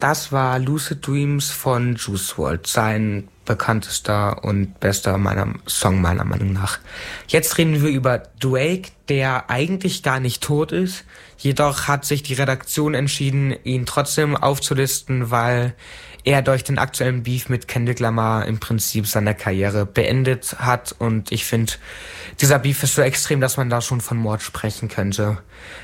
Das war Lucid Dreams von Juice WRLD, sein bekanntester und bester Song meiner Meinung nach. Jetzt reden wir über Drake, der eigentlich gar nicht tot ist. Jedoch hat sich die Redaktion entschieden, ihn trotzdem aufzulisten, weil er durch den aktuellen Beef mit Kendrick Lamar im Prinzip seine Karriere beendet hat. Und ich finde, dieser Beef ist so extrem, dass man da schon von Mord sprechen könnte.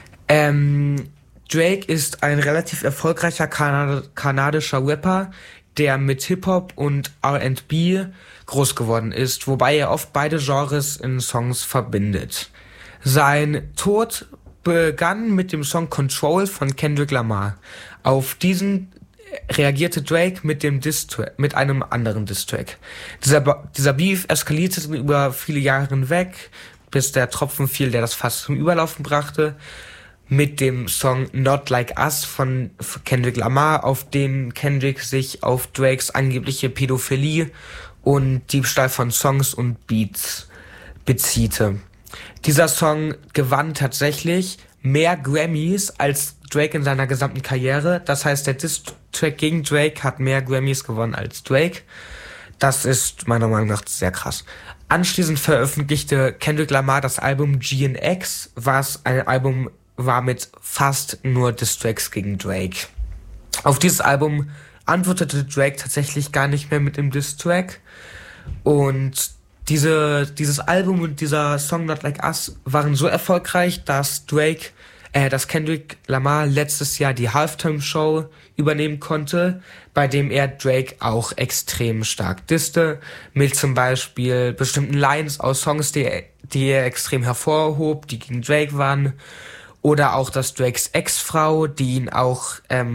Drake ist ein relativ erfolgreicher kanadischer Rapper, der mit Hip-Hop und R&B groß geworden ist, wobei er oft beide Genres in Songs verbindet. Sein Tod begann mit dem Song Control von Kendrick Lamar. Auf diesen reagierte Drake mit einem anderen Diss-Track. Dieser Beef eskalierte über viele Jahre hinweg, bis der Tropfen fiel, der das Fass zum Überlaufen brachte, mit dem Song Not Like Us von Kendrick Lamar, auf dem Kendrick sich auf Drakes angebliche Pädophilie und Diebstahl von Songs und Beats beziehte. Dieser Song gewann tatsächlich mehr Grammys als Drake in seiner gesamten Karriere. Das heißt, der Diss-Track gegen Drake hat mehr Grammys gewonnen als Drake. Das ist meiner Meinung nach sehr krass. Anschließend veröffentlichte Kendrick Lamar das Album GNX, was ein Album war mit fast nur Diss-Tracks gegen Drake. Auf dieses Album antwortete Drake tatsächlich gar nicht mehr mit dem Diss-Track. Und dieses Album und dieser Song Not Like Us waren so erfolgreich, dass Kendrick Lamar letztes Jahr die Halftime-Show übernehmen konnte, bei dem er Drake auch extrem stark disste, mit zum Beispiel bestimmten Lines aus Songs, die er extrem hervorhob, die gegen Drake waren, oder auch, dass Drakes Ex-Frau, die auch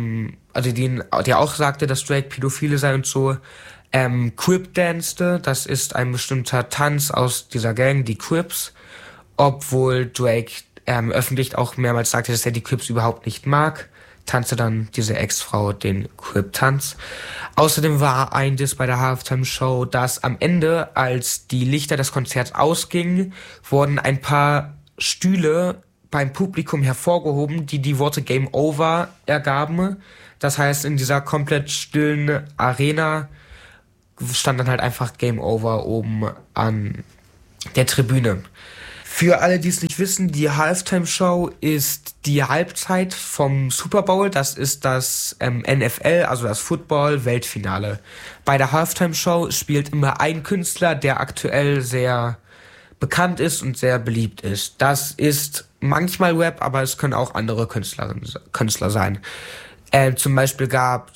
sagte, dass Drake Pädophile sei und so, Crip danste, das ist ein bestimmter Tanz aus dieser Gang, die Crips, obwohl Drake öffentlich auch mehrmals sagte, dass er die Crips überhaupt nicht mag, tanzte dann diese Ex-Frau den Crip-Tanz. Außerdem war ein Diss bei der Halftime-Show, dass am Ende, als die Lichter des Konzerts ausgingen, wurden ein paar Stühle beim Publikum hervorgehoben, die Worte Game Over ergaben. Das heißt, in dieser komplett stillen Arena stand dann halt einfach Game Over oben an der Tribüne. Für alle, die es nicht wissen, die Halftime-Show ist die Halbzeit vom Super Bowl. Das ist das NFL, also das Football-Weltfinale. Bei der Halftime-Show spielt immer ein Künstler, der aktuell sehr bekannt ist und sehr beliebt ist. Das ist manchmal Rap, aber es können auch andere Künstler sein. Zum Beispiel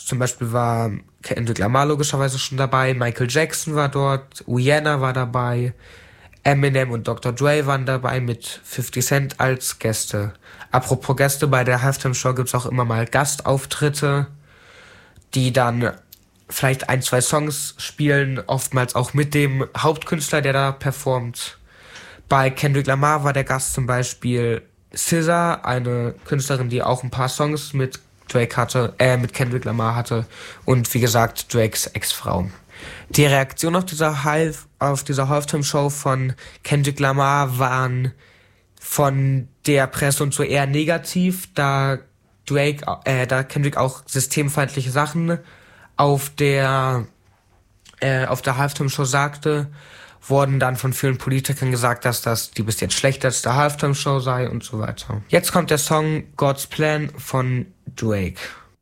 war Kendrick Lamar logischerweise schon dabei, Michael Jackson war dort, Rihanna war dabei, Eminem und Dr. Dre waren dabei mit 50 Cent als Gäste. Apropos Gäste, bei der Halftime-Show gibt's auch immer mal Gastauftritte, die dann vielleicht 1-2 Songs spielen, oftmals auch mit dem Hauptkünstler, der da performt. Bei Kendrick Lamar war der Gast zum Beispiel SZA, eine Künstlerin, die auch ein paar Songs mit Kendrick Lamar hatte und wie gesagt Drakes Ex-Frau. Die Reaktion auf dieser Halftime-Show von Kendrick Lamar waren von der Presse und so eher negativ, da Kendrick auch systemfeindliche Sachen auf der Halftime-Show sagte, wurden dann von vielen Politikern gesagt, dass das die bis jetzt schlechteste Halftime-Show sei und so weiter. Jetzt kommt der Song God's Plan von Drake.